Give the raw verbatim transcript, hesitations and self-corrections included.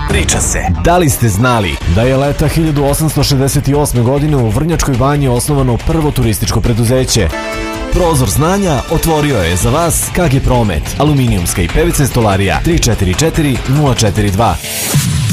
Priča se. Da li ste znali da je leta hiljadu osamsto šezdeset osme. godine u Vrnjačkoj Banji osnovano prvo turističko preduzeće? Prozor znanja otvorio je za vas K G Promet, aluminijumska i P V C stolarija tri četiri četiri nula četiri dva.